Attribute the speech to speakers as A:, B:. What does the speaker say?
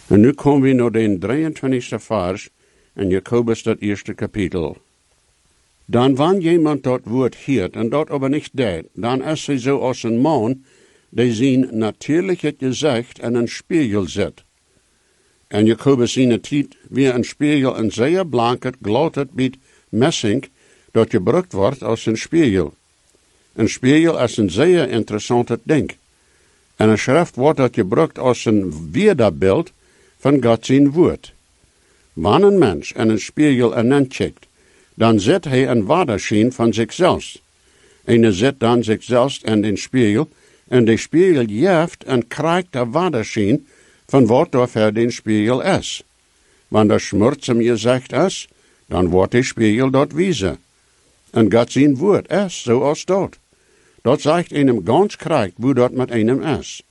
A: En nu komen we naar den 23. vers in Jakobus dat eerste kapitel. Dan wanneer jemand dat woord hoort en dat aber niet deed, dan is hij zo als een man die zijn natuurlijke gezicht in een spiegel zet. En Jakobus zijn tijd wie een spiegel een zeer blanket, glotet bit messing dat gebruikt wordt als een spiegel. Een spiegel is een zeer interessant ding. En een schrift wordt dat gebruikt als een weerbeeld van God zijn woord. Wanneer een mens in een spiegel en kijkt, dan zet hij een waderschien van zichzelf. En hij zet dan zichzelf in den spiegel, en de spiegel jeft en krijgt de waderschien van wat door voor den spiegel is. Wanneer schmurts hem gezegd is, dan wordt de spiegel dat wijzer. En God zijn woord is zoals dat. Dat zegt einem ganz krijgt, hoe dat met einem is.